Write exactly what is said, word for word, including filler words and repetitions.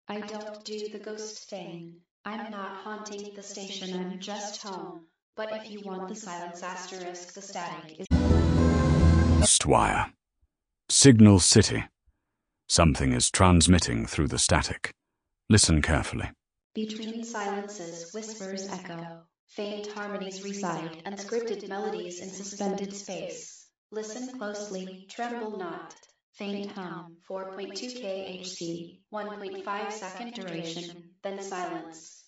I don't do the ghost thing. I'm not haunting the station, I'm just home. But if you want the silence asterisk, the static is Stwire. Signal City. Something is transmitting through the static. Listen carefully. between silences, whispers echo. Faint harmonies reside, unscripted melodies in suspended space. Listen closely, tremble not. Faint hum, four point two K H Z, one point five second duration, then silence.